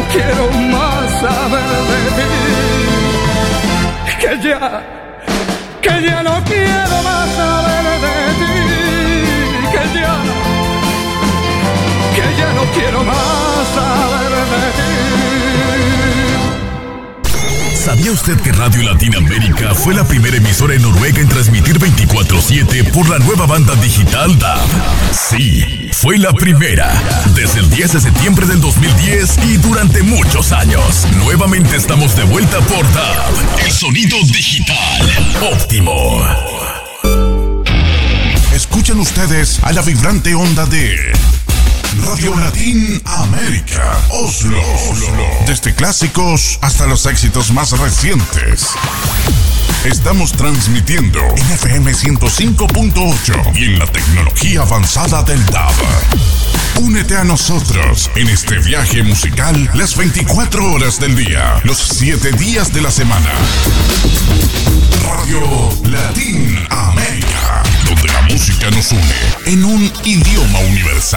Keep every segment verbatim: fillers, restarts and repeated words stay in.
quiero más saber de ti, que ya, que ya no quiero más saber de ti, que ya, que ya no quiero más saber de ti. ¿Sabía usted que Radio Latinoamérica fue la primera emisora en Noruega en transmitir veinticuatro siete por la nueva banda digital D A B? Sí, fue la primera. Desde el diez de septiembre del dos mil diez y durante muchos años. Nuevamente estamos de vuelta por D A B, el sonido digital óptimo. Escuchan ustedes a la vibrante onda de Radio Latinoamérica, Oslo, Oslo. Desde clásicos hasta los éxitos más recientes. Estamos transmitiendo en F M ciento cinco punto ocho y en la tecnología avanzada del D A B. Únete a nosotros en este viaje musical las veinticuatro horas del día, los siete días de la semana. Radio Latinoamérica, donde la música nos une en un idioma universal.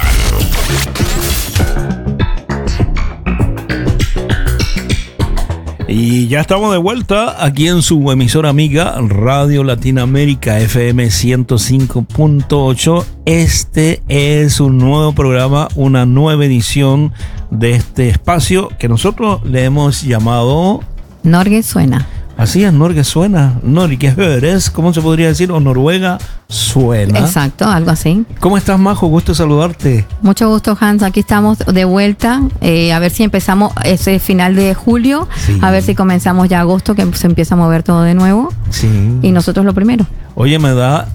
Y ya estamos de vuelta aquí en su emisora amiga Radio Latinoamérica F M ciento cinco punto ocho. Este es un nuevo programa, una nueva edición de este espacio que nosotros le hemos llamado Norge Suena. Así es, Norge Suena. Norge Høres, ¿cómo se podría decir? O Noruega Suena. Exacto, algo así. ¿Cómo estás, Majo? Gusto saludarte. Mucho gusto, Hans. Aquí estamos de vuelta. Eh, a ver si empezamos ese final de julio. Sí. A ver si comenzamos ya agosto, que se empieza a mover todo de nuevo. Sí. Y nosotros lo primero. Oye, me da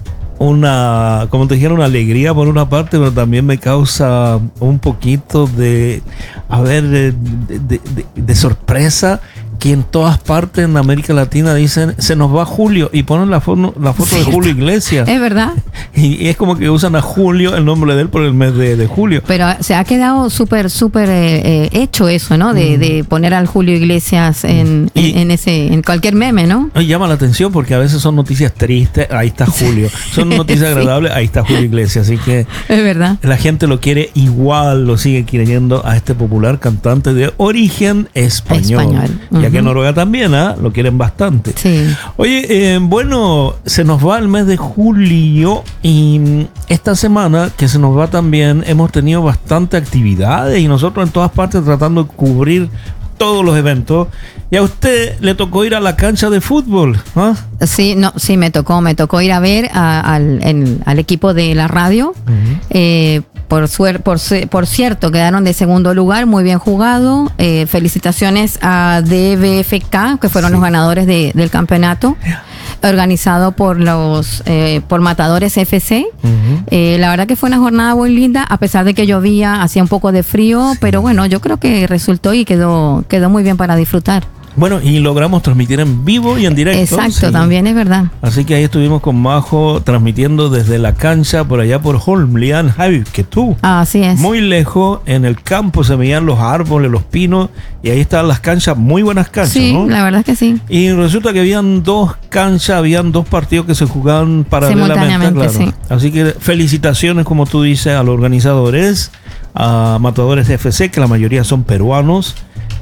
una, como te dijeron, una alegría por una parte, pero también me causa un poquito de, a ver, de, de, de, de sorpresa, que en todas partes en América Latina dicen se nos va Julio y ponen la, foto, la foto de Julio Iglesias. Es verdad. Y, y es como que usan a Julio, el nombre de él, por el mes de, de julio. Pero se ha quedado súper, súper eh, hecho eso, ¿no? De, mm. de poner al Julio Iglesias en, y, en, en ese, en cualquier meme, ¿no? Y llama la atención porque a veces son noticias tristes, ahí está Julio. Son noticias sí. agradables, ahí está Julio Iglesias. Así que es verdad. La gente lo quiere igual, lo sigue queriendo a este popular cantante de origen español. Español. Uh-huh. Y aquí en Noruega también, ¿eh? Lo quieren bastante. Sí. Oye, eh, bueno, se nos va el mes de julio y esta semana que se nos va también hemos tenido bastante actividades y nosotros en todas partes tratando de cubrir todos los eventos. Y a usted le tocó ir a la cancha de fútbol, ¿ah? Sí, no, sí, me tocó, me tocó ir a ver a, al, el, al equipo de la radio. Uh-huh. Eh, por, suer, por, por cierto, quedaron de segundo lugar, muy bien jugado. Eh, felicitaciones a D B F K, que fueron sí. los ganadores de, del campeonato. Organizado por los eh, por Matadores F C. Uh-huh. Eh, la verdad que fue una jornada muy linda, a pesar de que llovía, hacía un poco de frío, sí. pero bueno, yo creo que resultó y quedó, quedó muy bien para disfrutar. Bueno, y logramos transmitir en vivo y en directo. Exacto, sí. también es verdad. Así que ahí estuvimos con Majo transmitiendo desde la cancha por allá por Holmlian, Javi, que tú. Así es. Muy lejos, en el campo se veían los árboles, los pinos, y ahí estaban las canchas, muy buenas canchas, sí, ¿no? Sí, la verdad es que sí. Y resulta que habían dos canchas, habían dos partidos que se jugaban paralelamente, claro. Sí. Así que felicitaciones, como tú dices, a los organizadores, a Matadores F C, que la mayoría son peruanos,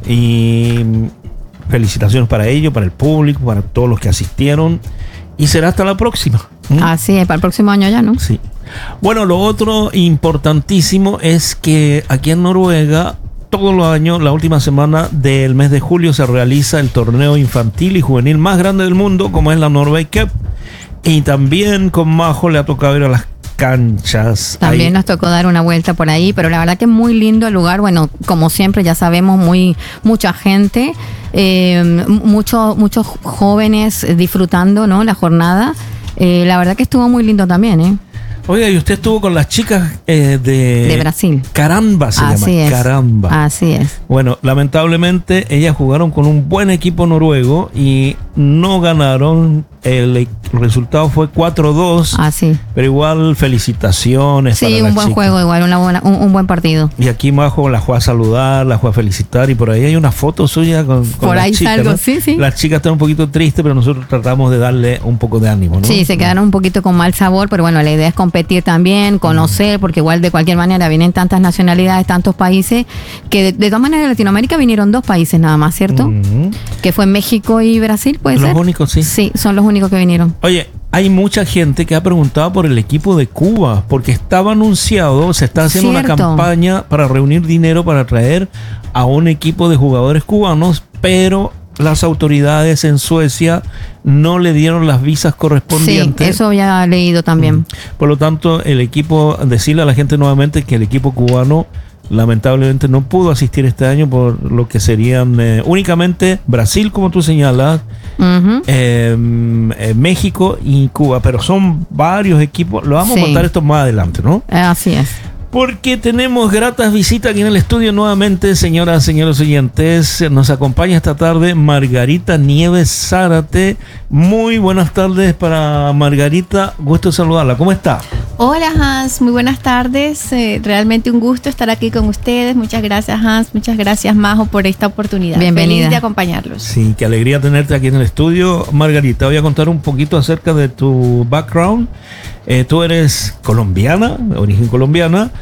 y felicitaciones para ellos, para el público, para todos los que asistieron. Y será hasta la próxima. ¿Mm? Así es, para el próximo año ya, ¿no? Sí. Bueno, lo otro importantísimo es que aquí en Noruega, todos los años, la última semana del mes de julio, se realiza el torneo infantil y juvenil más grande del mundo, como es la Norway Cup. Y también con Majo le ha tocado ir a las canchas. También ahí nos tocó dar una vuelta por ahí, pero la verdad que es muy lindo el lugar. Bueno, como siempre ya sabemos, muy mucha gente, eh, muchos muchos jóvenes disfrutando, ¿no? La jornada. Eh, la verdad que estuvo muy lindo también, ¿eh? Oiga, y usted estuvo con las chicas eh, de... De Brasil. Caramba se Así llama. Es. Caramba. Así es. Bueno, lamentablemente ellas jugaron con un buen equipo noruego y no ganaron. El resultado fue cuatro dos. Ah, sí. Pero igual felicitaciones. Sí, para un las buen chicas. juego, igual, una buena, un, un buen partido. Y aquí Majo la fue a saludar, la fue a felicitar y por ahí hay una foto suya con, con por las ahí chicas, salgo, ¿no? sí, sí. Las chicas están un poquito tristes, pero nosotros tratamos de darle un poco de ánimo, ¿no? Sí, se quedaron un poquito con mal sabor, pero bueno, la idea es compartir competir también, conocer, mm. porque igual de cualquier manera vienen tantas nacionalidades, tantos países, que de, de todas maneras de Latinoamérica vinieron dos países nada más, ¿cierto? Mm. Que fue México y Brasil, ¿puede los ser? Los únicos, sí. Sí, son los únicos que vinieron. Oye, hay mucha gente que ha preguntado por el equipo de Cuba, porque estaba anunciado, se está haciendo Cierto. una campaña para reunir dinero para traer a un equipo de jugadores cubanos, pero las autoridades en Suecia no le dieron las visas correspondientes. Sí, eso ya he leído también. Por lo tanto, el equipo, decirle a la gente nuevamente que el equipo cubano lamentablemente no pudo asistir este año por lo que serían eh, únicamente Brasil, como tú señalas, uh-huh. eh, eh, México y Cuba, pero son varios equipos. Lo vamos sí. a contar esto más adelante, ¿no? Así es. Porque tenemos gratas visitas aquí en el estudio nuevamente, señoras, señores oyentes. Nos acompaña esta tarde Margarita Nieves Zárate. Muy buenas tardes para Margarita. Gusto saludarla. ¿Cómo está? Hola, Hans. Muy buenas tardes. Eh, realmente un gusto estar aquí con ustedes. Muchas gracias, Hans. Muchas gracias, Majo, por esta oportunidad. Bienvenida. Feliz de acompañarlos. Sí, qué alegría tenerte aquí en el estudio. Margarita, voy a contar un poquito acerca de tu background. Eh, tú eres colombiana, de origen colombiana,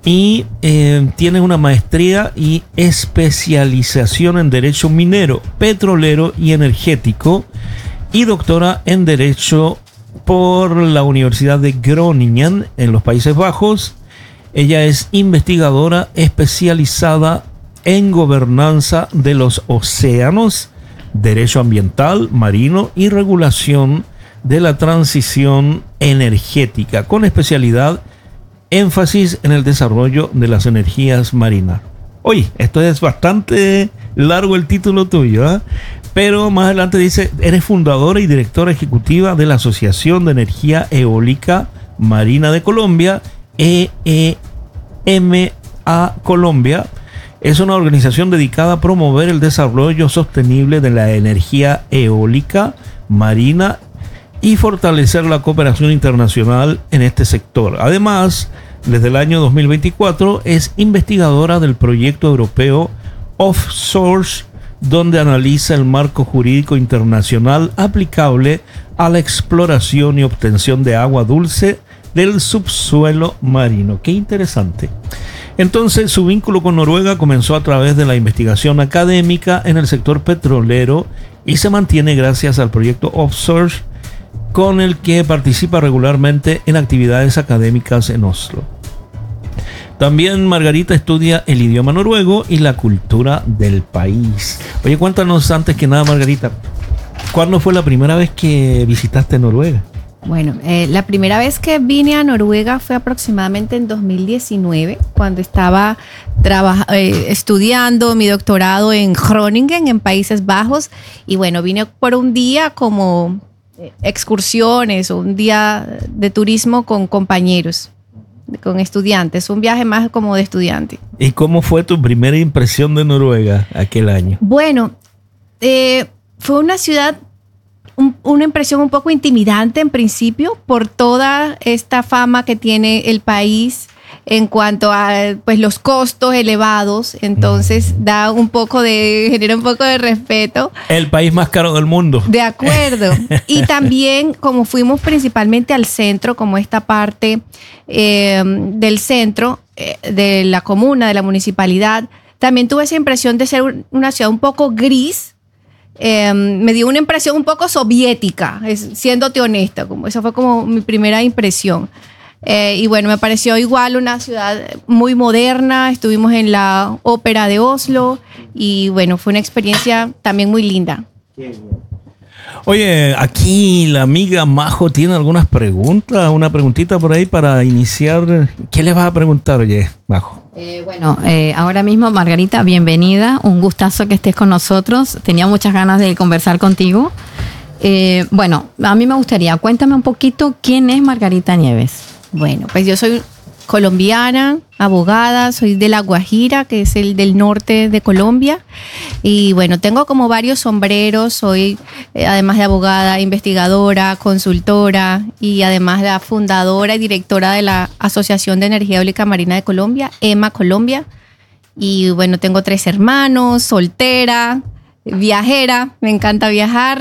y eh, tienes una maestría y especialización en Derecho Minero, Petrolero y Energético, y doctora en Derecho por la Universidad de Groningen en los Países Bajos. Ella es investigadora especializada en gobernanza de los océanos, derecho ambiental, marino y regulación de la transición energética, con especialidad énfasis en el desarrollo de las energías marinas. Oye, esto es bastante largo el título tuyo, ¿eh? Pero más adelante dice, eres fundadora y directora ejecutiva de la Asociación de Energía Eólica Marina de Colombia, E E M A Colombia. Es una organización dedicada a promover el desarrollo sostenible de la energía eólica marina y fortalecer la cooperación internacional en este sector. Además, desde el año dos mil veinticuatro es investigadora del proyecto europeo Offsource, donde analiza el marco jurídico internacional aplicable a la exploración y obtención de agua dulce del subsuelo marino. ¡Qué interesante! Entonces, su vínculo con Noruega comenzó a través de la investigación académica en el sector petrolero y se mantiene gracias al proyecto Offsource, con el que participa regularmente en actividades académicas en Oslo. También Margarita estudia el idioma noruego y la cultura del país. Oye, cuéntanos antes que nada, Margarita, ¿cuándo fue la primera vez que visitaste Noruega? Bueno, eh, la primera vez que vine a Noruega fue aproximadamente en dos mil diecinueve, cuando estaba traba- eh, estudiando mi doctorado en Groningen, en Países Bajos. Y bueno, vine por un día como excursiones o un día de turismo con compañeros, con estudiantes, un viaje más como de estudiante. ¿Y cómo fue tu primera impresión de Noruega aquel año? Bueno, eh, fue una ciudad, un, una impresión un poco intimidante en principio por toda esta fama que tiene el país en cuanto a pues los costos elevados. Entonces mm. da un poco de, genera un poco de respeto. El país más caro del mundo. De acuerdo. Y también, como fuimos principalmente al centro, como esta parte eh, del centro, eh, de la comuna, de la municipalidad, también tuve esa impresión de ser una ciudad un poco gris. Eh, me dio una impresión un poco soviética, es, siéndote honesta, como esa fue como mi primera impresión. Eh, y bueno, me pareció igual una ciudad muy moderna. Estuvimos en la ópera de Oslo y bueno, fue una experiencia también muy linda. Oye, aquí la amiga Majo tiene algunas preguntas, una preguntita por ahí para iniciar. ¿Qué le vas a preguntar, oye, Majo? Eh, bueno, eh, ahora mismo, Margarita, bienvenida. Un gustazo que estés con nosotros. Tenía muchas ganas de conversar contigo. Eh, bueno, a mí me gustaría, cuéntame un poquito quién es Margarita Nieves. Bueno, pues yo soy colombiana, abogada, soy de La Guajira, que es el del norte de Colombia. Y bueno, tengo como varios sombreros. Soy, eh, además de abogada, investigadora, consultora y además la fundadora y directora de la Asociación de Energía Eólica Marina de Colombia, E M A Colombia. Y bueno, tengo tres hermanos, soltera, viajera, me encanta viajar.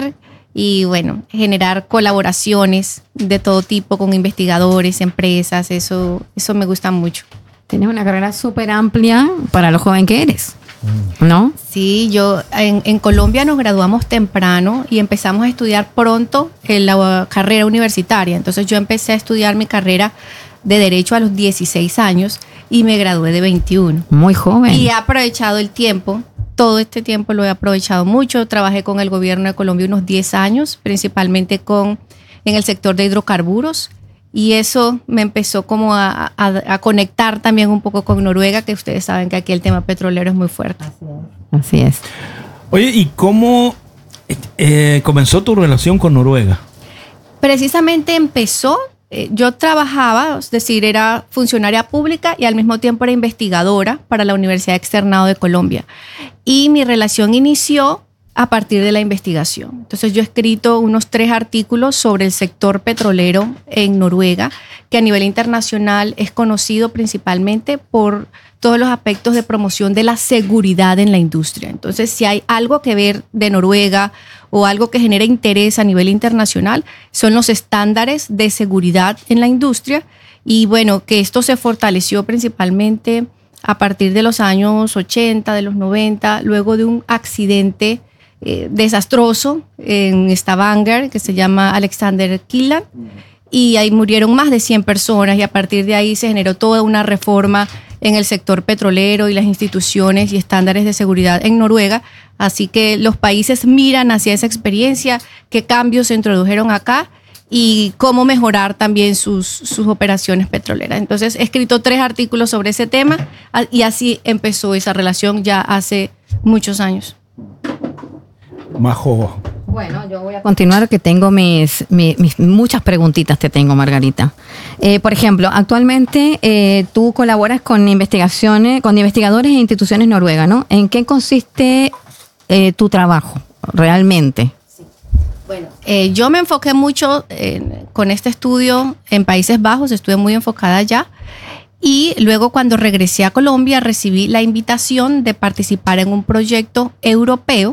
y bueno, generar colaboraciones de todo tipo con investigadores, empresas, eso, eso me gusta mucho. Tienes una carrera súper amplia para lo joven que eres, ¿no? Sí, yo en, en Colombia nos graduamos temprano y empezamos a estudiar pronto en la carrera universitaria. Entonces yo empecé a estudiar mi carrera de Derecho a los dieciséis años y me gradué de veintiuno. Muy joven. Y he aprovechado el tiempo, todo este tiempo lo he aprovechado mucho. Trabajé con el gobierno de Colombia unos diez años, principalmente con, en el sector de hidrocarburos. Y eso me empezó como a, a, a conectar también un poco con Noruega, que ustedes saben que aquí el tema petrolero es muy fuerte. Así es. Oye, ¿y cómo eh, comenzó tu relación con Noruega? Precisamente empezó, eh, yo trabajaba, es decir, era funcionaria pública y al mismo tiempo era investigadora para la Universidad Externado de Colombia. Y mi relación inició a partir de la investigación. Entonces yo he escrito unos tres artículos sobre el sector petrolero en Noruega, que a nivel internacional es conocido principalmente por todos los aspectos de promoción de la seguridad en la industria. Entonces, si hay algo que ver de Noruega o algo que genera interés a nivel internacional, son los estándares de seguridad en la industria. Y bueno, que esto se fortaleció principalmente a partir de los años ochenta, de los noventa, luego de un accidente Eh, desastroso en Stavanger, que se llama Alexander Kielland, y ahí murieron más de cien personas y a partir de ahí se generó toda una reforma en el sector petrolero y las instituciones y estándares de seguridad en Noruega. Así que los países miran hacia esa experiencia, qué cambios se introdujeron acá y cómo mejorar también sus, sus operaciones petroleras. Entonces he escrito tres artículos sobre ese tema y así empezó esa relación ya hace muchos años. Majo. Bueno, yo voy a continuar, que tengo mis, mis, mis muchas preguntitas te tengo, Margarita. Eh, por ejemplo, actualmente eh, tú colaboras con investigaciones, con investigadores e instituciones noruegas, ¿no? ¿En qué consiste eh, tu trabajo realmente? Sí. Bueno, eh, yo me enfoqué mucho en, con este estudio en Países Bajos, estuve muy enfocada allá. Y luego cuando regresé a Colombia recibí la invitación de participar en un proyecto europeo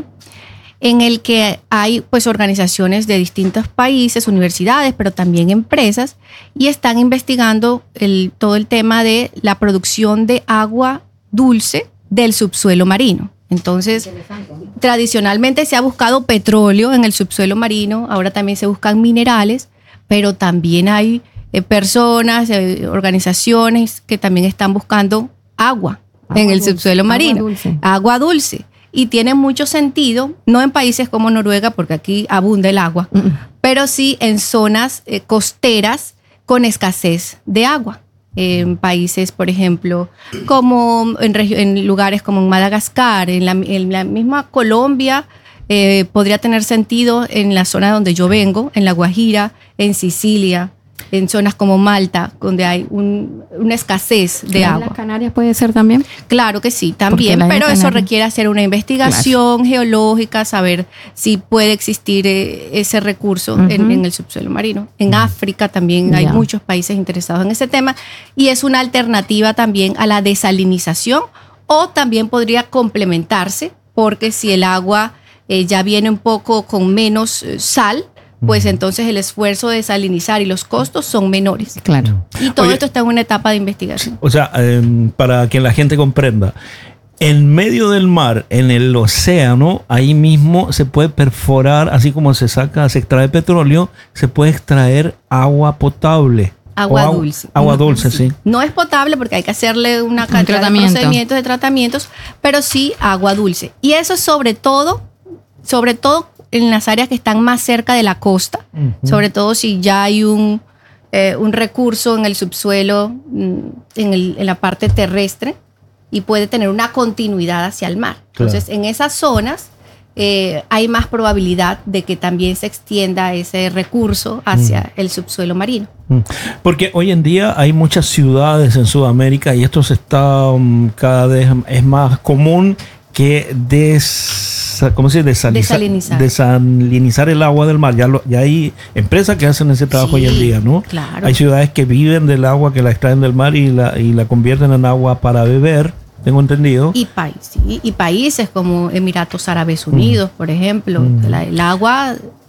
en el que hay pues organizaciones de distintos países, universidades, pero también empresas, y están investigando el, todo el tema de la producción de agua dulce del subsuelo marino. Entonces, tradicionalmente se ha buscado petróleo en el subsuelo marino, ahora también se buscan minerales, pero también hay eh, personas, eh, organizaciones que también están buscando agua, agua en el dulce, subsuelo marino, agua dulce. Agua dulce. Y tiene mucho sentido, no en países como Noruega, porque aquí abunda el agua, mm. pero sí en zonas eh, costeras con escasez de agua. En países, por ejemplo, como en, en lugares como en Madagascar, en la, en la misma Colombia, eh, podría tener sentido en la zona donde yo vengo, en La Guajira, en Sicilia, en zonas como Malta, donde hay un, una escasez de agua. ¿En las Canarias puede ser también? Claro que sí, también, pero eso requiere hacer una investigación claro. geológica, saber si puede existir eh, ese recurso uh-huh. en, en el subsuelo marino. En uh-huh. África también yeah. hay muchos países interesados en ese tema y es una alternativa también a la desalinización o también podría complementarse porque si el agua eh, ya viene un poco con menos eh, sal, pues entonces el esfuerzo de desalinizar y los costos son menores. Claro. Y todo Oye, esto está en una etapa de investigación. O sea, eh, para que la gente comprenda, en medio del mar, en el océano, ahí mismo se puede perforar, así como se saca, se extrae petróleo, se puede extraer agua potable. Agua agua dulce. Agua dulce, sí. No es potable porque hay que hacerle una cantidad de procedimientos, de tratamientos, pero sí agua dulce. Y eso sobre todo, sobre todo en las áreas que están más cerca de la costa, uh-huh. sobre todo si ya hay un, eh, un recurso en el subsuelo, en, el, en la parte terrestre, y puede tener una continuidad hacia el mar. Claro. Entonces, en esas zonas eh, hay más probabilidad de que también se extienda ese recurso hacia uh-huh. el subsuelo marino. Uh-huh. Porque hoy en día hay muchas ciudades en Sudamérica y esto se está um, cada vez es más común que des, ¿cómo se dice? Desaliniza, desalinizar. desalinizar el agua del mar. Ya, lo, ya hay empresas que hacen ese trabajo sí, hoy en día, ¿no? Claro. Hay ciudades que viven del agua, que la extraen del mar y la, y la convierten en agua para beber, tengo entendido. Y, pa- sí, y países como Emiratos Árabes Unidos, mm. por ejemplo. Mm. La, el agua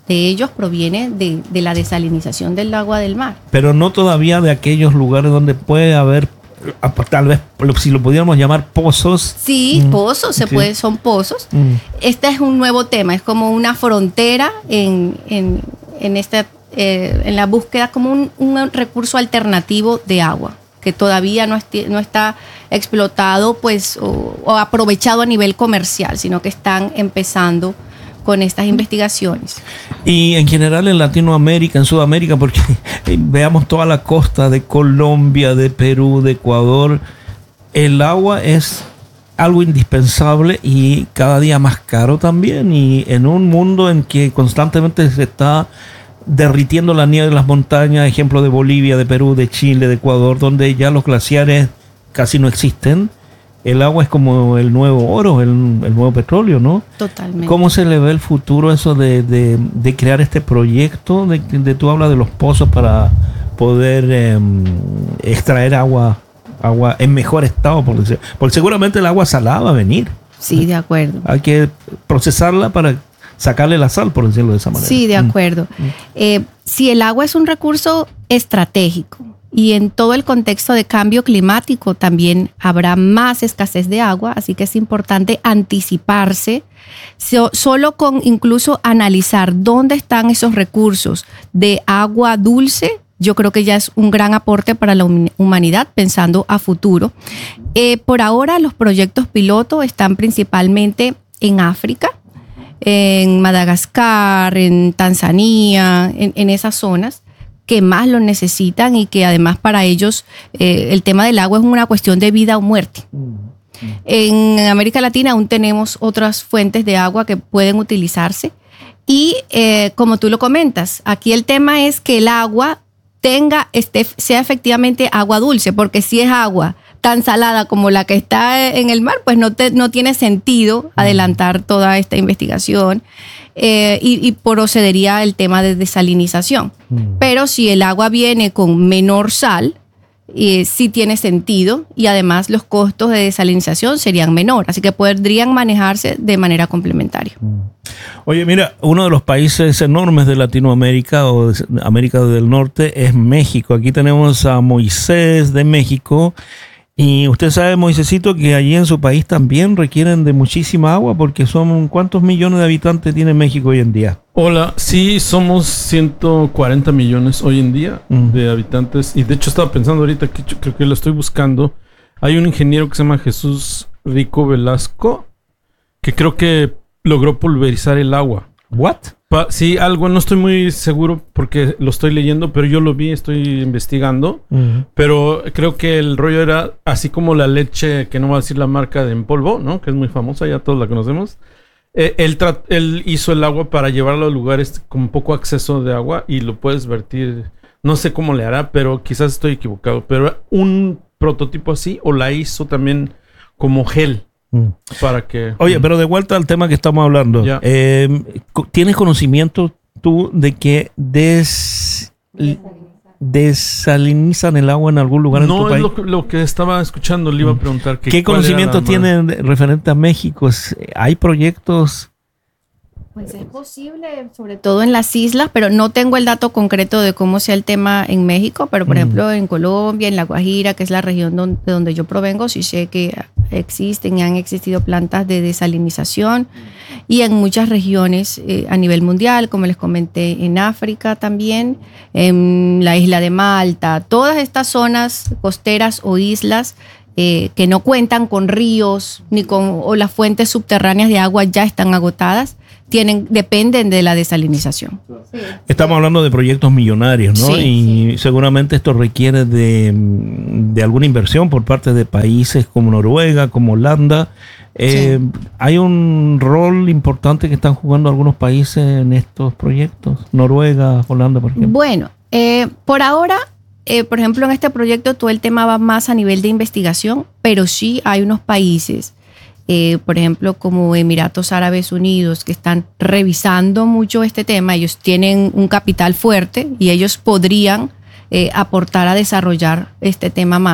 de ellos proviene de, de la desalinización del agua del mar. Pero no todavía de aquellos lugares donde puede haber, tal vez, si lo pudiéramos llamar pozos. Sí, mm. pozos, se sí. puede, son pozos. Mm. Este es un nuevo tema, es como una frontera en, en, en, esta, eh, en la búsqueda, como un, un recurso alternativo de agua, que todavía no, esti- no está explotado pues, o, o aprovechado a nivel comercial, sino que están empezando con estas investigaciones. Y en general en Latinoamérica, en Sudamérica, porque veamos toda la costa de Colombia, de Perú, de Ecuador, el agua es algo indispensable y cada día más caro también, y en un mundo en que constantemente se está derritiendo la nieve de las montañas, ejemplo de Bolivia, de Perú, de Chile, de Ecuador, donde ya los glaciares casi no existen. El agua es como el nuevo oro, el, el nuevo petróleo, ¿no? Totalmente. ¿Cómo se le ve el futuro eso de, de, de crear este proyecto? De, de tú hablas de los pozos para poder eh, extraer agua, agua en mejor estado, por decir. Porque seguramente el agua salada va a venir. Sí, de acuerdo. Hay que procesarla para sacarle la sal, por decirlo de esa manera. Sí, de acuerdo. Mm. Eh, si el agua es un recurso estratégico, y en todo el contexto de cambio climático también habrá más escasez de agua, así que es importante anticiparse, so, solo con incluso analizar dónde están esos recursos de agua dulce. Yo creo que ya es un gran aporte para la humanidad pensando a futuro. Eh, por ahora los proyectos piloto están principalmente en África, en Madagascar, en Tanzania, en, en esas zonas que más lo necesitan y que además para ellos eh, el tema del agua es una cuestión de vida o muerte. En América Latina aún tenemos otras fuentes de agua que pueden utilizarse y eh, como tú lo comentas, aquí el tema es que el agua tenga, este, sea efectivamente agua dulce, porque si es agua tan salada como la que está en el mar, pues no, te, no tiene sentido adelantar toda esta investigación. Eh, y, y procedería el tema de desalinización. Mm. Pero si el agua viene con menor sal, eh, sí tiene sentido y además los costos de desalinización serían menores, así que podrían manejarse de manera complementaria. Mm. Oye, mira, uno de los países enormes de Latinoamérica o de América del Norte es México. Aquí tenemos a Moisés de México. Y usted sabe, Moisésito, que allí en su país también requieren de muchísima agua, porque son ¿cuántos millones de habitantes tiene México hoy en día? Hola, sí, somos ciento cuarenta millones hoy en día mm. de habitantes. Y de hecho estaba pensando ahorita que yo creo que lo estoy buscando. Hay un ingeniero que se llama Jesús Rico Velasco, que creo que logró pulverizar el agua. ¿What? Pa- sí, algo, no estoy muy seguro porque lo estoy leyendo, pero yo lo vi, estoy investigando. Uh-huh. Pero creo que el rollo era así como la leche, que no voy a decir la marca de en polvo, ¿no? Que es muy famosa, ya todos la conocemos. Eh, él, tra- él hizo el agua para llevarlo a lugares con poco acceso de agua y lo puedes vertir. No sé cómo le hará, pero quizás estoy equivocado. Pero un prototipo así, o la hizo también como gel. Mm. Para que... Oye, pero de vuelta al tema que estamos hablando. Eh, ¿Tienes conocimiento tú de que des... desalinizan el agua en algún lugar no, en tu país? No, es lo, lo que estaba escuchando. Le iba a preguntar. Que, ¿Qué conocimiento tienen referente a México? ¿Hay proyectos? Pues es posible, sobre todo en las islas, pero no tengo el dato concreto de cómo sea el tema en México, pero por mm. ejemplo en Colombia, en La Guajira, que es la región donde, de donde yo provengo, sí sé que existen y han existido plantas de desalinización y en muchas regiones eh, a nivel mundial, como les comenté, en África también, en la isla de Malta, todas estas zonas costeras o islas eh, que no cuentan con ríos ni con o las fuentes subterráneas de agua ya están agotadas. Tienen, dependen de la desalinización. Sí. Estamos hablando de proyectos millonarios, ¿no? Sí, y sí. seguramente esto requiere de, de alguna inversión por parte de países como Noruega, como Holanda. Eh, sí. ¿Hay un rol importante que están jugando algunos países en estos proyectos? Noruega, Holanda, por ejemplo. Bueno, eh, por ahora, eh, por ejemplo, en este proyecto todo el tema va más a nivel de investigación, pero sí hay unos países Eh, por ejemplo, como Emiratos Árabes Unidos, que están revisando mucho este tema. Ellos tienen un capital fuerte y ellos podrían eh, aportar a desarrollar este tema más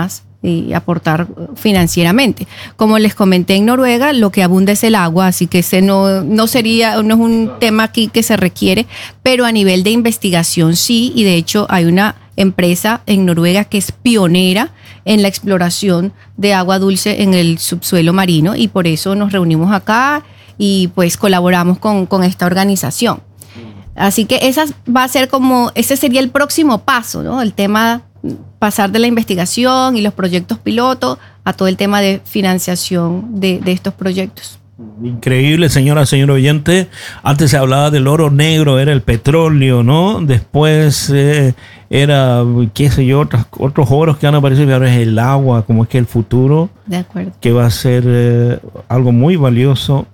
y aportar financieramente. Como les comenté, en Noruega lo que abunda es el agua, así que ese no, no sería, no es un tema aquí que se requiere, pero a nivel de investigación sí, y de hecho hay una empresa en Noruega que es pionera en la exploración de agua dulce en el subsuelo marino, y por eso nos reunimos acá y pues colaboramos con, con esta organización. Así que esa va a ser como, ese sería el próximo paso, ¿no? El tema, pasar de la investigación y los proyectos piloto a todo el tema de financiación de, de estos proyectos. Increíble, señora, señor oyente. Antes se hablaba del oro negro, era el petróleo, ¿no? Después eh, era, qué sé yo, otros, otros oros que han aparecido, y ahora es el agua, como es que el futuro. De acuerdo. Que va a ser eh, algo muy valioso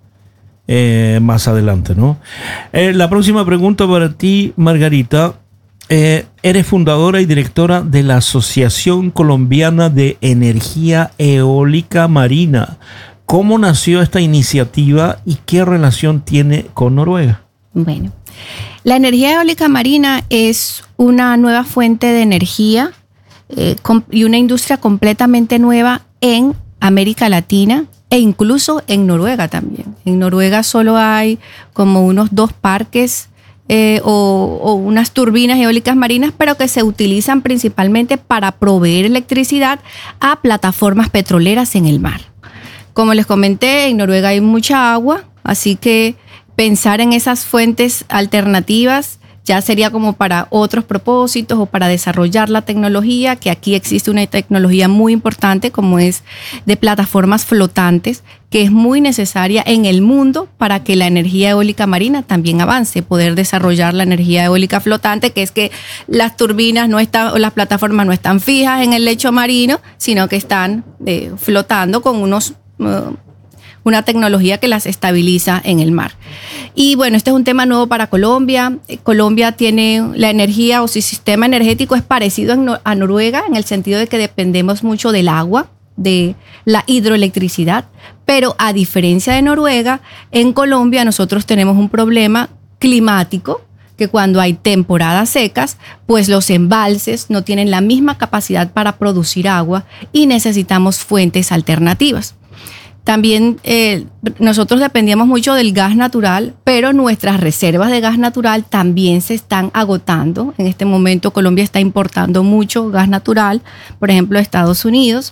eh, más adelante, ¿no? Eh, la próxima pregunta para ti, Margarita. Eh, eres fundadora y directora de la Asociación Colombiana de Energía Eólica Marina. ¿Cómo nació esta iniciativa y qué relación tiene con Noruega? Bueno, la energía eólica marina es una nueva fuente de energía eh, y una industria completamente nueva en América Latina e incluso en Noruega también. En Noruega solo hay como unos dos parques Eh, o, o unas turbinas eólicas marinas, pero que se utilizan principalmente para proveer electricidad a plataformas petroleras en el mar. Como les comenté, en Noruega hay mucha agua, así que pensar en esas fuentes alternativas ya sería como para otros propósitos o para desarrollar la tecnología, que aquí existe una tecnología muy importante como es de plataformas flotantes, que es muy necesaria en el mundo para que la energía eólica marina también avance, poder desarrollar la energía eólica flotante, que es que las turbinas no están, o las plataformas no están fijas en el lecho marino, sino que están eh, flotando con unos... Uh, una tecnología que las estabiliza en el mar. Y bueno, este es un tema nuevo para Colombia. Colombia tiene la energía o su sistema energético es parecido a Noruega en el sentido de que dependemos mucho del agua, de la hidroelectricidad, pero a diferencia de Noruega, en Colombia nosotros tenemos un problema climático, que cuando hay temporadas secas, pues los embalses no tienen la misma capacidad para producir agua y necesitamos fuentes alternativas. También eh, nosotros dependíamos mucho del gas natural, pero nuestras reservas de gas natural también se están agotando. En este momento Colombia está importando mucho gas natural, por ejemplo, de Estados Unidos,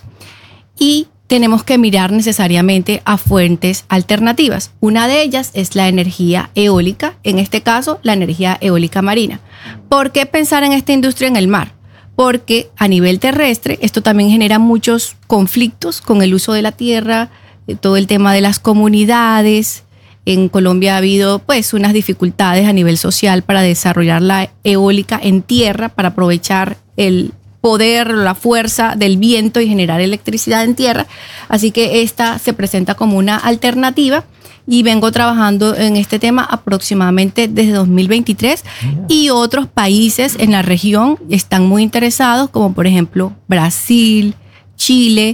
y tenemos que mirar necesariamente a fuentes alternativas. Una de ellas es la energía eólica, en este caso la energía eólica marina. ¿Por qué pensar en esta industria en el mar? Porque a nivel terrestre esto también genera muchos conflictos con el uso de la tierra, todo el tema de las comunidades. En Colombia ha habido pues unas dificultades a nivel social para desarrollar la eólica en tierra, para aprovechar el poder, la fuerza del viento y generar electricidad en tierra. Así que esta se presenta como una alternativa y vengo trabajando en este tema aproximadamente desde dos mil veintitrés y otros países en la región están muy interesados, como por ejemplo Brasil, Chile.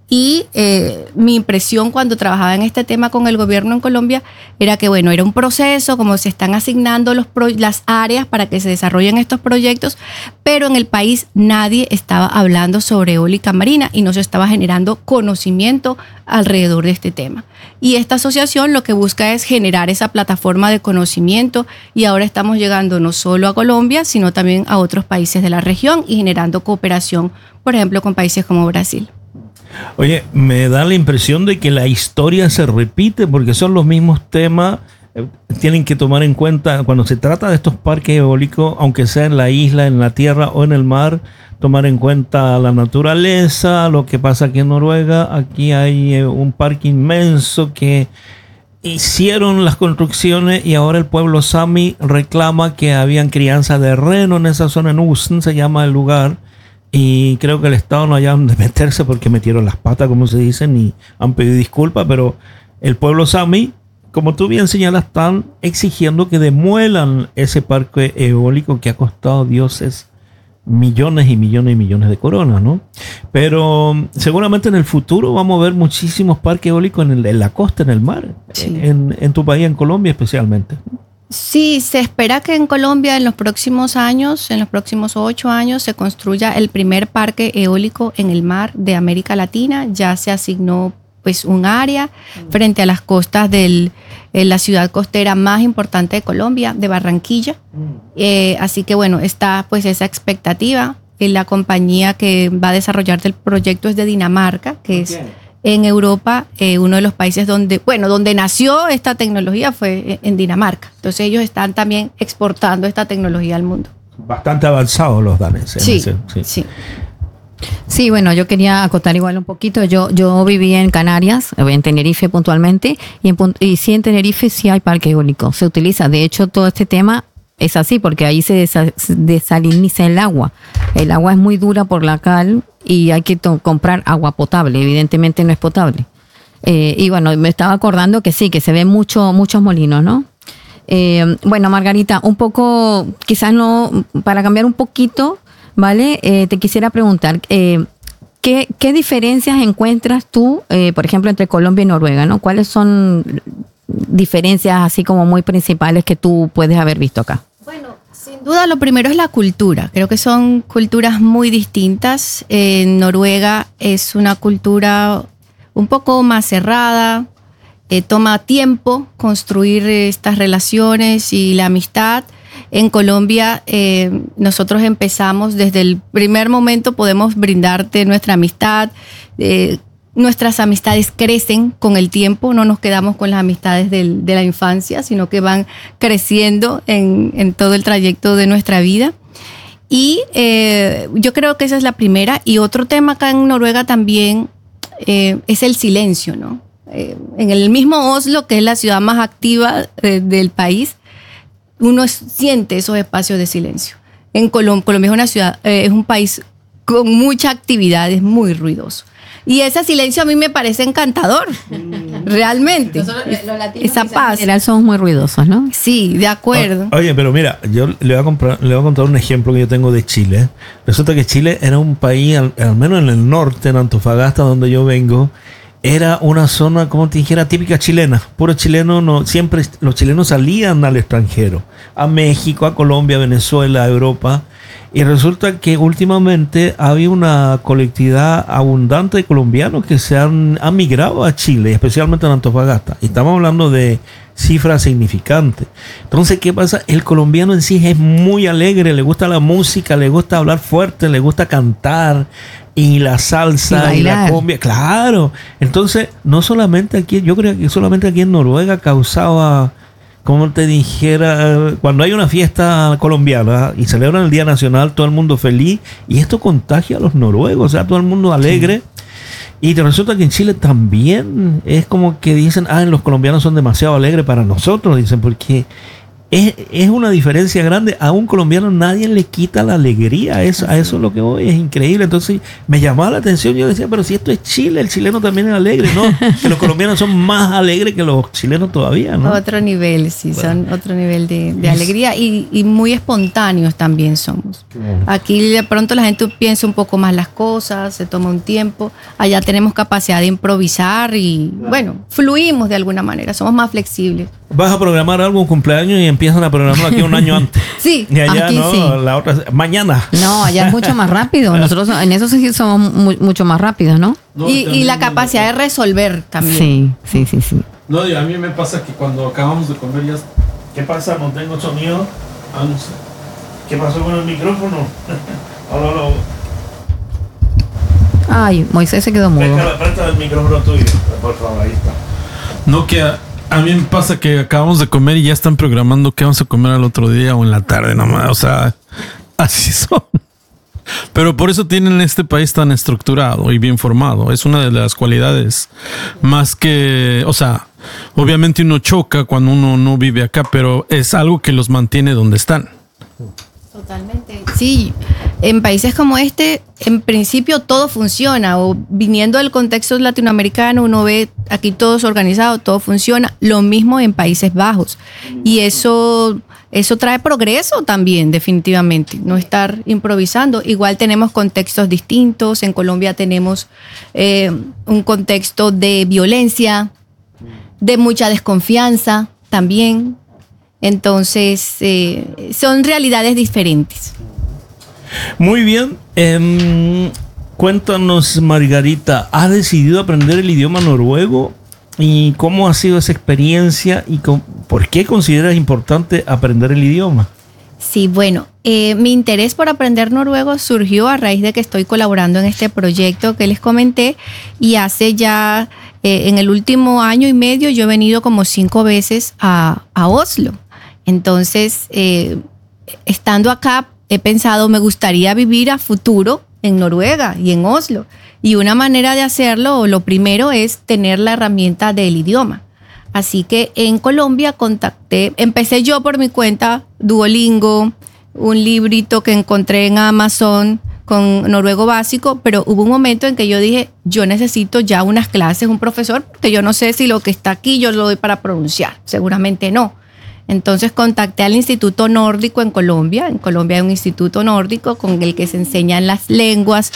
Y eh, mi impresión cuando trabajaba en este tema con el gobierno en Colombia era que, bueno, era un proceso, como se están asignando los pro- las áreas para que se desarrollen estos proyectos, pero en el país nadie estaba hablando sobre eólica marina y no se estaba generando conocimiento alrededor de este tema. Y esta asociación lo que busca es generar esa plataforma de conocimiento y ahora estamos llegando no solo a Colombia, sino también a otros países de la región y generando cooperación, por ejemplo, con países como Brasil. Oye, me da la impresión de que la historia se repite porque son los mismos temas. Eh, tienen que tomar en cuenta cuando se trata de estos parques eólicos, aunque sea en la isla, en la tierra o en el mar, tomar en cuenta la naturaleza, lo que pasa aquí en Noruega. Aquí hay eh, un parque inmenso que hicieron las construcciones y ahora el pueblo Sami reclama que habían crianza de reno en esa zona. En Usen se llama el lugar. Y creo que el Estado no haya de meterse porque metieron las patas, como se dice, y han pedido disculpas, pero el pueblo Sami, como tú bien señalas, están exigiendo que demuelan ese parque eólico que ha costado dioses millones y millones y millones de coronas, ¿no? Pero seguramente en el futuro vamos a ver muchísimos parques eólicos en, el, en la costa, en el mar, sí. en, en tu país, en Colombia especialmente. Sí, se espera que en Colombia en los próximos años, en los próximos ocho años, se construya el primer parque eólico en el mar de América Latina. Ya se asignó pues un área frente a las costas de la ciudad costera más importante de Colombia, de Barranquilla. Eh, así que bueno, está pues esa expectativa. Eh, la compañía que va a desarrollar el proyecto es de Dinamarca, que es en Europa, eh, uno de los países donde, bueno, donde nació esta tecnología fue en Dinamarca. Entonces ellos están también exportando esta tecnología al mundo. Bastante avanzados los daneses. Sí, sí, sí. Sí, bueno, yo quería acotar igual un poquito. Yo yo viví en Canarias, en Tenerife puntualmente, y, en, y sí en Tenerife sí hay parque eólico. Se utiliza, de hecho, todo este tema es así, porque ahí se desaliniza el agua. El agua es muy dura por la cal y hay que comprar agua potable. Evidentemente no es potable. Eh, y bueno, me estaba acordando que sí, que se ven mucho, muchos molinos, ¿no? Eh, bueno, Margarita, un poco, quizás no, para cambiar un poquito, ¿vale? Eh, te quisiera preguntar, eh, ¿qué, ¿qué diferencias encuentras tú, eh, por ejemplo, entre Colombia y Noruega, ¿no? ¿Cuáles son diferencias así como muy principales que tú puedes haber visto acá? Bueno, sin duda lo primero es la cultura. Creo que son culturas muy distintas. En Noruega es una cultura un poco más cerrada. Eh, toma tiempo construir estas relaciones y la amistad. En Colombia eh, nosotros empezamos desde el primer momento, podemos brindarte nuestra amistad. Eh, nuestras amistades crecen con el tiempo, no nos quedamos con las amistades del, de la infancia, sino que van creciendo en, en todo el trayecto de nuestra vida. Y eh, yo creo que esa es la primera. Y otro tema acá en Noruega también eh, es el silencio, ¿no? Eh, en el mismo Oslo, que es la ciudad más activa eh, del país, uno siente esos espacios de silencio. En Colombia, Colombia es una ciudad, eh, es un país con mucha actividad, es muy ruidoso. Y ese silencio a mí me parece encantador, mm. realmente. Nosotros, los latinos, esa paz. En general somos muy ruidosos, ¿no? Sí, de acuerdo. O, oye, pero mira, yo le voy, a comprar, le voy a contar un ejemplo que yo tengo de Chile. Resulta que Chile era un país, al, al menos en el norte, en Antofagasta, donde yo vengo, era una zona, como te dijera, típica chilena. Puro chileno, no, siempre los chilenos salían al extranjero, a México, a Colombia, a Venezuela, a Europa. Y resulta que últimamente había una colectividad abundante de colombianos que se han, han migrado a Chile, especialmente en Antofagasta. Y estamos hablando de cifras significantes. Entonces, ¿qué pasa? El colombiano en sí es muy alegre, le gusta la música, le gusta hablar fuerte, le gusta cantar. Y la salsa y, y la cumbia, claro. Entonces, no solamente aquí, yo creo que solamente aquí en Noruega causaba, como te dijera, cuando hay una fiesta colombiana y celebran el Día Nacional, todo el mundo feliz, y esto contagia a los noruegos, o sea, todo el mundo alegre. Sí. Y te resulta que en Chile también es como que dicen, ah, los colombianos son demasiado alegres para nosotros, dicen, porque es, es una diferencia grande. A un colombiano nadie le quita la alegría, eso, a eso es lo que voy, es increíble. Entonces me llamaba la atención, yo decía, pero si esto es Chile, el chileno también es alegre, ¿no? Que los colombianos son más alegres que los chilenos todavía, ¿no? Otro nivel, sí, bueno. Son otro nivel de, de alegría y, y muy espontáneos también somos. Aquí de pronto la gente piensa un poco más las cosas, se toma un tiempo, allá tenemos capacidad de improvisar y bueno, fluimos de alguna manera, somos más flexibles. Vas a programar algo, un cumpleaños y empiezan a programar aquí un año antes. Sí, y allá aquí no, sí. La otra, mañana. No, allá es mucho más rápido. Nosotros en eso sí somos muy, mucho más rápidos, ¿no? no y, y la capacidad de resolver también. Sí, sí, sí, sí. No, a mí me pasa que cuando acabamos de comer ya... ¿Qué pasa? No tengo sonido. ¿Qué pasó con el micrófono? Hola, hola. Ay, Moisés se quedó mudo. Presta el micrófono tuyo, por favor, ahí está. No, que a, a mí me pasa que acabamos de comer y ya están programando qué vamos a comer al otro día o en la tarde nomás. O sea, así son. Pero por eso tienen este país tan estructurado y bien formado. Es una de las cualidades más que, o sea, obviamente uno choca cuando uno no vive acá, pero es algo que los mantiene donde están. Totalmente. Sí, en países como este, en principio todo funciona, o viniendo del contexto latinoamericano, uno ve aquí todo es organizado, todo funciona, lo mismo en Países Bajos. Y eso, eso trae progreso también, definitivamente, no estar improvisando. Igual tenemos contextos distintos, en Colombia tenemos eh, un contexto de violencia, de mucha desconfianza también. Entonces, eh, son realidades diferentes. Muy bien. Eh, cuéntanos, Margarita, ¿has decidido aprender el idioma noruego? ¿Y cómo ha sido esa experiencia? ¿Y con, por qué consideras importante aprender el idioma? Sí, bueno, eh, mi interés por aprender noruego surgió a raíz de que estoy colaborando en este proyecto que les comenté, y hace ya, eh, en el último año y medio, yo he venido como cinco veces a, a Oslo. Entonces, eh, estando acá, he pensado, me gustaría vivir a futuro en Noruega y en Oslo. Y una manera de hacerlo, o lo primero, es tener la herramienta del idioma. Así que en Colombia contacté, empecé yo por mi cuenta, Duolingo, un librito que encontré en Amazon con noruego básico, pero hubo un momento en que yo dije, yo necesito ya unas clases, un profesor, porque yo no sé si lo que está aquí yo lo doy para pronunciar, seguramente no. Entonces contacté al Instituto Nórdico en Colombia. En Colombia hay un instituto nórdico con el que se enseñan las lenguas,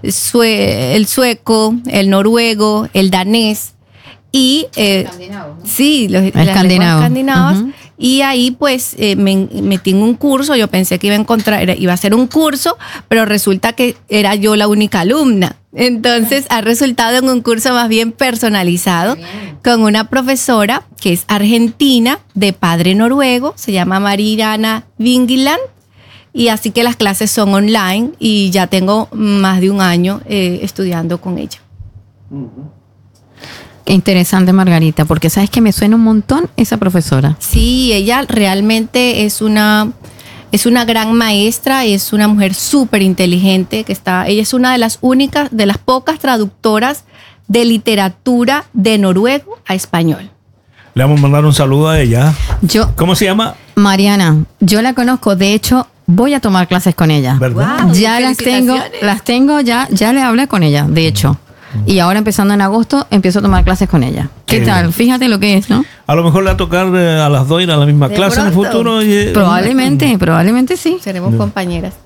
el sueco, el noruego, el danés. Y eh, ¿no? Sí, los, las lenguas escandinavas. Uh-huh. Y ahí pues eh, me metí en un curso. Yo pensé que iba a encontrar, era, iba a ser un curso, pero resulta que era yo la única alumna. Entonces ha resultado en un curso más bien personalizado con una profesora que es argentina, de padre noruego, se llama Mariana Vingeland. Y así que las clases son online y ya tengo más de un año eh, estudiando con ella. Uh-huh. Qué interesante, Margarita, porque sabes que me suena un montón esa profesora. Sí, ella realmente es una, es una gran maestra, es una mujer súper inteligente, que está, ella es una de las únicas, de las pocas traductoras de literatura de noruego a español. Le vamos a mandar un saludo a ella. Yo, ¿Cómo se llama? Mariana. Yo la conozco, de hecho, voy a tomar clases con ella. ¿Verdad? Wow, ya las tengo, las tengo, ya, ya le hablé con ella, de hecho. Y ahora empezando en agosto empiezo a tomar clases con ella. ¿Qué Qué tal? bien. Fíjate lo que es, ¿no? A lo mejor le va a tocar eh, a las dos ir a la misma De clase en el pronto. futuro. Y, Probablemente, probablemente sí. Seremos No. compañeras.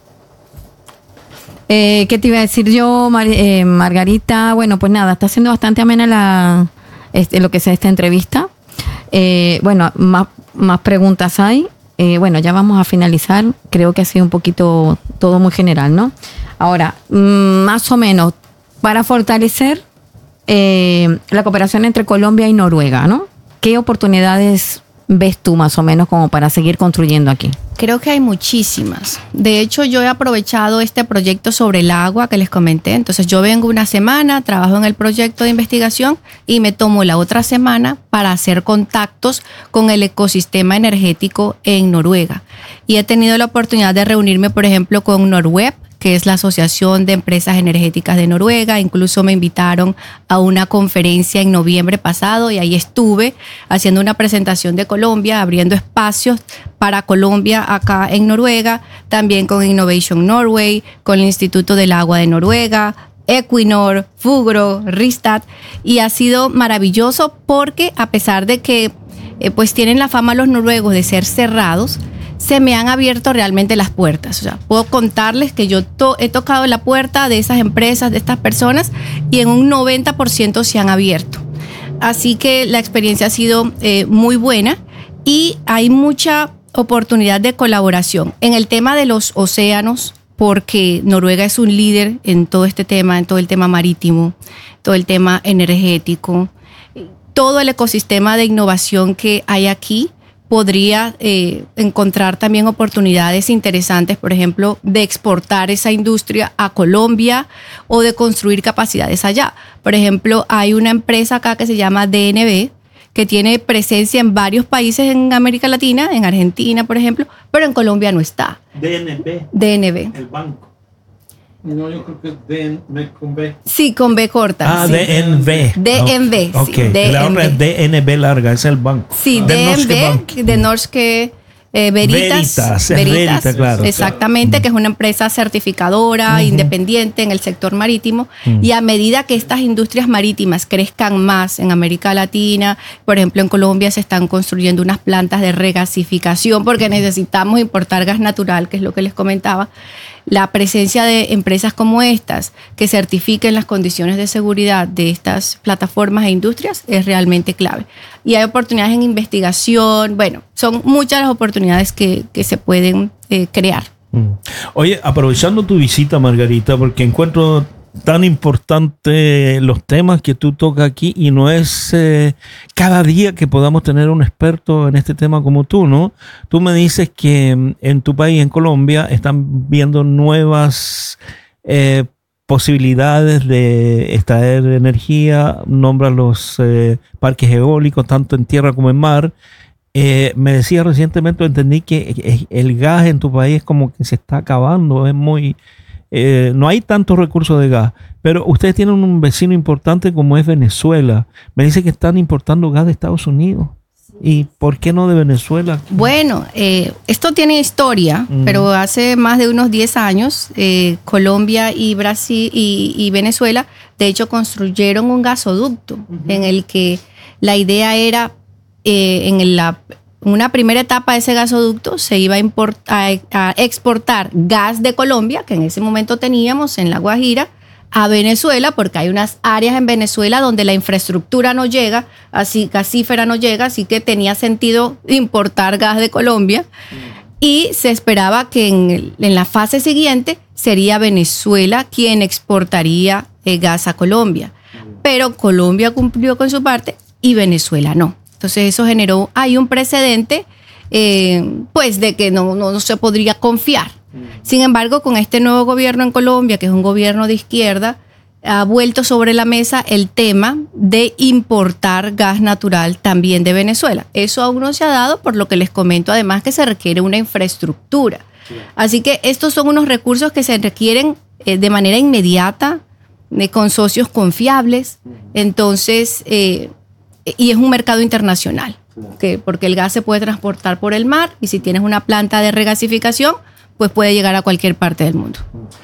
Eh, ¿Qué te iba a decir yo, Mar- eh, Margarita? Bueno, pues nada, está siendo bastante amena la, este, lo que es esta entrevista. Eh, bueno, más, más preguntas hay. Eh, bueno, ya vamos a finalizar. Creo que ha sido un poquito todo muy general, ¿no? Ahora, mm, más o menos, para fortalecer eh, la cooperación entre Colombia y Noruega, ¿no? ¿Qué oportunidades ves tú más o menos como para seguir construyendo aquí? Creo que hay muchísimas. De hecho, yo he aprovechado este proyecto sobre el agua que les comenté. Entonces, yo vengo una semana, trabajo en el proyecto de investigación y me tomo la otra semana para hacer contactos con el ecosistema energético en Noruega. Y he tenido la oportunidad de reunirme, por ejemplo, con Norweb, que es la Asociación de Empresas Energéticas de Noruega. Incluso me invitaron a una conferencia en noviembre pasado y ahí estuve haciendo una presentación de Colombia, abriendo espacios para Colombia acá en Noruega, también con Innovation Norway, con el Instituto del Agua de Noruega, Equinor, Fugro, Rystad, y ha sido maravilloso porque a pesar de que eh, pues tienen la fama los noruegos de ser cerrados, se me han abierto realmente las puertas. O sea, puedo contarles que yo to- he tocado la puerta de esas empresas, de estas personas, y en un noventa por ciento se han abierto. Así que la experiencia ha sido eh, muy buena y hay mucha oportunidad de colaboración en el tema de los océanos, porque Noruega es un líder en todo este tema, en todo el tema marítimo, todo el tema energético, todo el ecosistema de innovación que hay aquí. Podría eh, encontrar también oportunidades interesantes, por ejemplo, de exportar esa industria a Colombia o de construir capacidades allá. Por ejemplo, hay una empresa acá que se llama D N B, que tiene presencia en varios países en América Latina, en Argentina, por ejemplo, pero en Colombia no está. D N B. D N B. El banco. No, yo creo que D N B con B. Sí, con B corta. Ah, sí. D N B. D N B, Ok, sí, la otra es D N B larga, es el banco. Sí, Del D N Norske B, Bank. de Norske eh, Veritas. Veritas, es Verita, claro. Exactamente, que es una empresa certificadora, Ujú. independiente en el sector marítimo. Ujú. Y a medida que estas industrias marítimas crezcan más en América Latina, por ejemplo en Colombia se están construyendo unas plantas de regasificación porque necesitamos importar gas natural, que es lo que les comentaba. la presencia de empresas como estas que certifiquen las condiciones de seguridad de estas plataformas e industrias es realmente clave. Y hay oportunidades en investigación, bueno, son muchas las oportunidades que, que se pueden eh, crear. Oye, aprovechando tu visita, Margarita, porque encuentro tan importante los temas que tú tocas aquí y no es eh, cada día que podamos tener un experto en este tema como tú, ¿no? Tú me dices que en tu país, en Colombia, están viendo nuevas eh, posibilidades de extraer energía, nombran los eh, parques eólicos, tanto en tierra como en mar. Eh, me decía recientemente, entendí que el gas en tu país como que se está acabando, es muy... Eh, no hay tantos recursos de gas, pero ustedes tienen un vecino importante como es Venezuela. Me dice que están importando gas de Estados Unidos. ¿Y por qué no de Venezuela? Bueno, eh, esto tiene historia, mm. pero hace más de unos diez años, eh, Colombia y Brasil y, y Venezuela, de hecho, construyeron un gasoducto uh-huh. en el que la idea era, eh, en la... una primera etapa de ese gasoducto se iba a, importar, a exportar gas de Colombia, que en ese momento teníamos en La Guajira, a Venezuela, porque hay unas áreas en Venezuela donde la infraestructura no llega, así gasífera no llega, así que tenía sentido importar gas de Colombia. Y se esperaba que en, el, en la fase siguiente sería Venezuela quien exportaría eh, gas a Colombia. Pero Colombia cumplió con su parte y Venezuela no. Entonces eso generó, hay un precedente, eh, pues de que no, no, no se podría confiar. Sin embargo, con este nuevo gobierno en Colombia, que es un gobierno de izquierda, ha vuelto sobre la mesa el tema de importar gas natural también de Venezuela. Eso aún no se ha dado, por lo que les comento además que se requiere una infraestructura. Sí. Así que estos son unos recursos que se requieren eh, de manera inmediata, eh, con socios confiables. Entonces... Eh, y es un mercado internacional, que, porque el gas se puede transportar por el mar y si tienes una planta de regasificación, pues puede llegar a cualquier parte del mundo.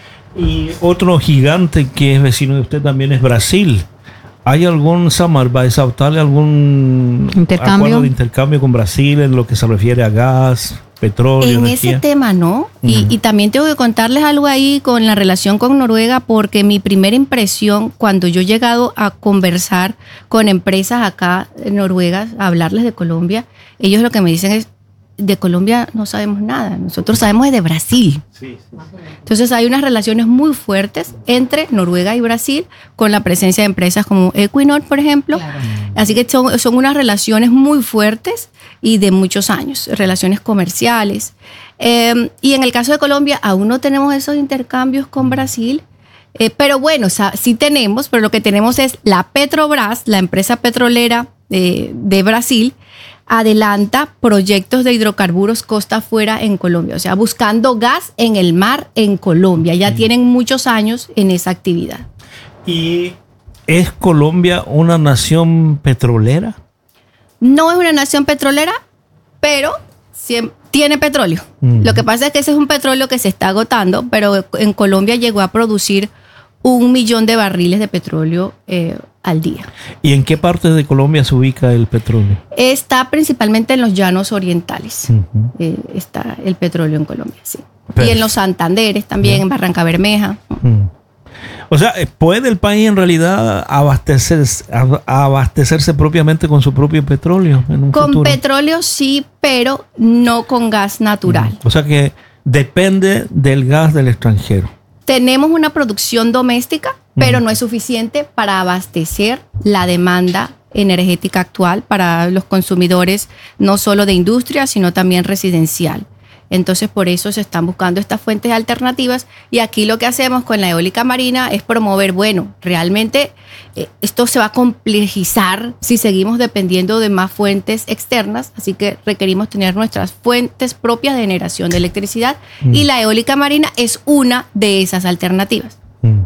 Y otro gigante que es vecino de usted también es Brasil. ¿Hay algún, Samar, va a exaltarle algún ¿Intercambio? acuerdo de intercambio con Brasil en lo que se refiere a gas, petróleo, en energía? ese tema no, uh-huh. y, y también tengo que contarles algo ahí con la relación con Noruega, porque mi primera impresión cuando yo he llegado a conversar con empresas acá en Noruega, a hablarles de Colombia, ellos lo que me dicen es, de Colombia no sabemos nada, nosotros sabemos de Brasil. Sí, sí. Entonces hay unas relaciones muy fuertes entre Noruega y Brasil, con la presencia de empresas como Equinor, por ejemplo. Claro. Así que son, son unas relaciones muy fuertes y de muchos años, relaciones comerciales. Eh, y en el caso de Colombia, aún no tenemos esos intercambios con Brasil, eh, pero bueno, o sea, sí tenemos, pero lo que tenemos es la Petrobras, la empresa petrolera eh, de Brasil, adelanta proyectos de hidrocarburos costa afuera en Colombia, o sea, buscando gas en el mar en Colombia. Ya mm. tienen muchos años en esa actividad. ¿Y es Colombia una nación petrolera? No es una nación petrolera, pero siempre tiene petróleo. Mm. Lo que pasa es que ese es un petróleo que se está agotando, pero en Colombia llegó a producir un millón de barriles de petróleo eh, al día. ¿Y en qué parte de Colombia se ubica el petróleo? Está principalmente en los llanos orientales. Uh-huh. eh, está el petróleo en Colombia, sí. Pero, y en los Santanderes también, uh-huh. en Barranca Bermeja. Uh-huh. O sea, ¿puede el país en realidad abastecerse, abastecerse propiamente con su propio petróleo en un Con futuro? petróleo sí, pero no con gas natural. Uh-huh. O sea que depende del gas del extranjero. Tenemos una producción doméstica, pero no es suficiente para abastecer la demanda energética actual para los consumidores, no solo de industria, sino también residencial. Entonces, por eso se están buscando estas fuentes alternativas y aquí lo que hacemos con la eólica marina es promover, bueno, realmente eh, esto se va a complejizar si seguimos dependiendo de más fuentes externas, así que requerimos tener nuestras fuentes propias de generación de electricidad mm. y la eólica marina es una de esas alternativas.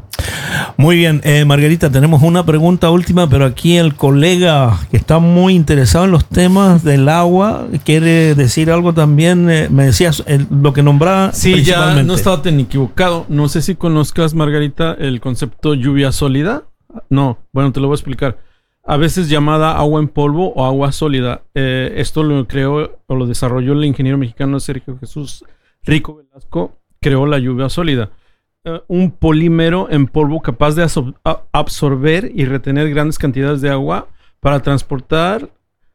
Muy bien, eh, Margarita, tenemos una pregunta última, pero aquí el colega que está muy interesado en los temas del agua quiere decir algo también. Eh, me decías eh, lo que nombraba. Sí, ya no estaba tan equivocado. No sé si conozcas, Margarita, el concepto lluvia sólida. No, bueno, te lo voy a explicar. A veces llamada agua en polvo o agua sólida. Eh, esto lo creó o lo desarrolló el ingeniero mexicano Sergio Jesús Rico Velasco, creó la lluvia sólida. Uh, un polímero en polvo capaz de aso- a- absorber y retener grandes cantidades de agua para transportarla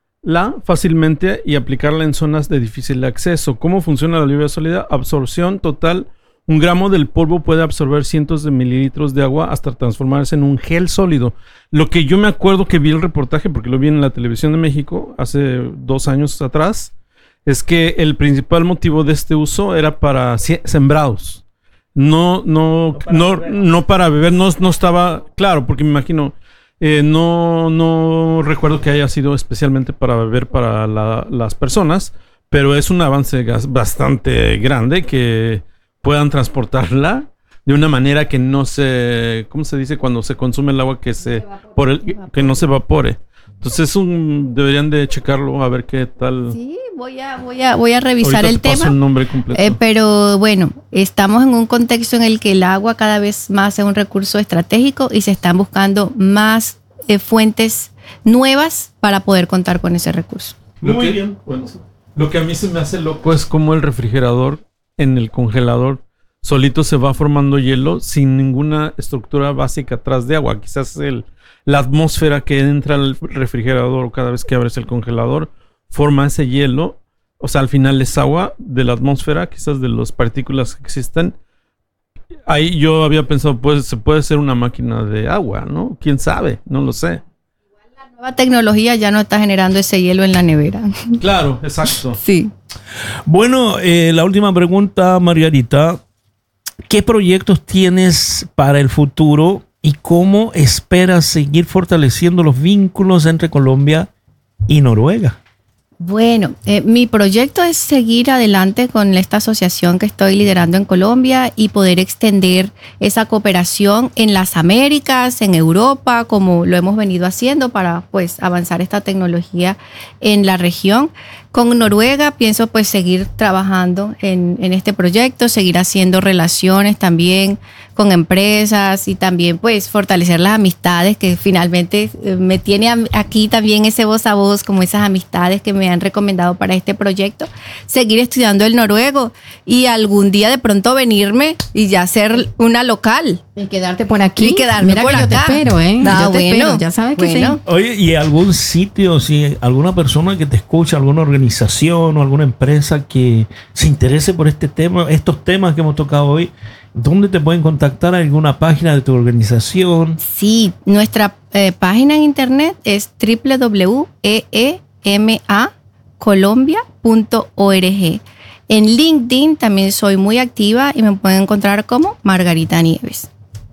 fácilmente y aplicarla en zonas de difícil acceso. ¿Cómo funciona la lluvia sólida? Absorción total. Un gramo del polvo puede absorber cientos de mililitros de agua hasta transformarse en un gel sólido. Lo que yo me acuerdo que vi el reportaje, porque lo vi en la televisión de México hace dos años atrás, es que el principal motivo de este uso era para sembrados. No, no, no, no, no para beber, no, no estaba claro, porque me imagino, eh, no, no recuerdo que haya sido especialmente para beber para la, las personas, pero es un avance gas, bastante grande que puedan transportarla de una manera que no se, ¿cómo se dice cuando se consume el agua que se, por el, que no se evapore? Entonces es un, deberían de checarlo a ver qué tal. Sí, voy a, voy a, voy a revisar Ahorita el tema. El nombre completo. Eh, pero bueno, estamos en un contexto en el que el agua cada vez más es un recurso estratégico y se están buscando más eh, fuentes nuevas para poder contar con ese recurso. Lo Muy que, bien. Bueno, lo que a mí se me hace loco es cómo el refrigerador en el congelador solito se va formando hielo sin ninguna estructura básica atrás de agua. Quizás el, la atmósfera que entra al refrigerador cada vez que abres el congelador forma ese hielo. O sea, al final es agua de la atmósfera, quizás de las partículas que existen. Ahí yo había pensado, pues se puede ser una máquina de agua, ¿no? ¿Quién sabe? No lo sé. La nueva tecnología ya no está generando ese hielo en la nevera. Claro, exacto. Sí. Bueno, eh, la última pregunta, Margarita. ¿Qué proyectos tienes para el futuro y cómo esperas seguir fortaleciendo los vínculos entre Colombia y Noruega? Bueno, eh, mi proyecto es seguir adelante con esta asociación que estoy liderando en Colombia y poder extender esa cooperación en las Américas, en Europa, como lo hemos venido haciendo para pues avanzar esta tecnología en la región. Con Noruega pienso pues seguir trabajando en, en este proyecto, seguir haciendo relaciones también con empresas y también pues fortalecer las amistades que finalmente eh, me tiene a, aquí también ese voz a voz, como esas amistades que me han recomendado para este proyecto. Seguir estudiando el noruego y algún día de pronto venirme y ya ser una local. Y quedarte por aquí. Y quedarme Mira por que acá. Yo te espero, ¿eh? Ah, yo te bueno, espero, ya sabes que bueno. sí. Oye, ¿y algún sitio, si alguna persona que te escucha, alguna organización o alguna empresa que se interese por este tema, estos temas que hemos tocado hoy, dónde te pueden contactar? ¿Alguna página de tu organización? Sí, nuestra eh, página en internet es doble u doble u doble u punto e e m a colombia punto org. En LinkedIn también soy muy activa y me pueden encontrar como Margarita Nieves.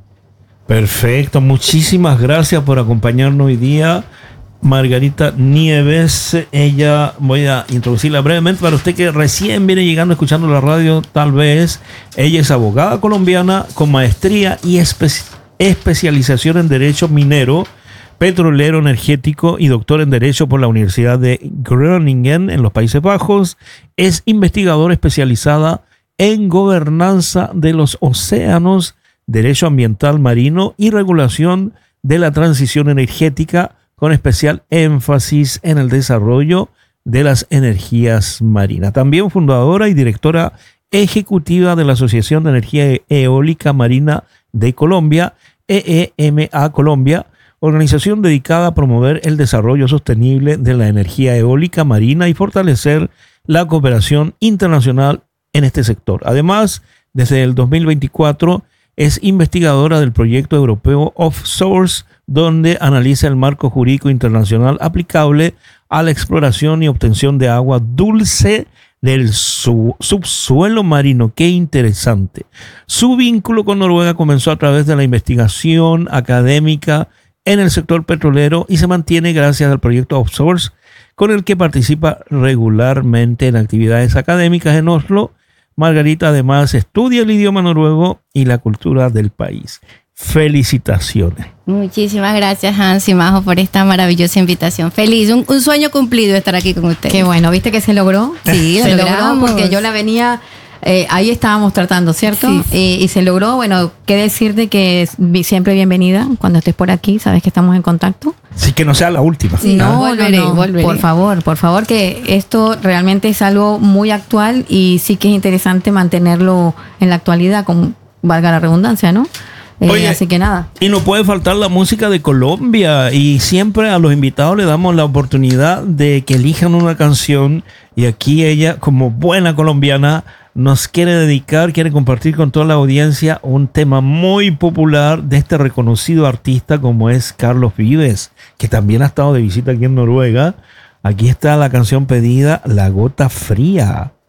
Perfecto, muchísimas gracias por acompañarnos hoy día, Margarita Nieves. Ella, voy a introducirla brevemente para usted que recién viene llegando escuchando la radio, tal vez. Ella es abogada colombiana con maestría y espe- especialización en Derecho Minero, petrolero, energético y doctor en Derecho por la Universidad de Groningen en los Países Bajos. Es investigadora especializada en gobernanza de los océanos, derecho ambiental marino y regulación de la transición energética, con especial énfasis en el desarrollo de las energías marinas. También fundadora y directora ejecutiva de la Asociación de Energía Eólica Marina de Colombia, E E M A Colombia, organización dedicada a promover el desarrollo sostenible de la energía eólica marina y fortalecer la cooperación internacional en este sector. Además, desde el dos mil veinticuatro es investigadora del proyecto europeo Offsource, donde analiza el marco jurídico internacional aplicable a la exploración y obtención de agua dulce del su- subsuelo marino. ¡Qué interesante! Su vínculo con Noruega comenzó a través de la investigación académica en el sector petrolero y se mantiene gracias al proyecto Offsource, con el que participa regularmente en actividades académicas en Oslo. Margarita además estudia el idioma noruego y la cultura del país. Felicitaciones. Muchísimas gracias, Hans y Majo, por esta maravillosa invitación. Feliz, un, un sueño cumplido estar aquí con ustedes. Qué bueno, ¿viste que se logró? Sí, se lo logró logramos. porque yo la venía eh, ahí estábamos tratando, ¿cierto? Sí. Eh, y se logró. Bueno, qué decirte que es siempre bienvenida cuando estés por aquí. Sabes que estamos en contacto. Sí, que no sea la última. Sí, no, volveré, no, no. volveré. Por favor, por favor, que esto realmente es algo muy actual y sí que es interesante mantenerlo en la actualidad, con valga la redundancia, ¿no? Eh, Oye, así que nada. Y no puede faltar la música de Colombia, y siempre a los invitados le damos la oportunidad de que elijan una canción, y aquí ella, como buena colombiana, nos quiere dedicar, quiere compartir con toda la audiencia un tema muy popular de este reconocido artista como es Carlos Vives, que también ha estado de visita aquí en Noruega. Aquí está la canción pedida, La Gota Fría.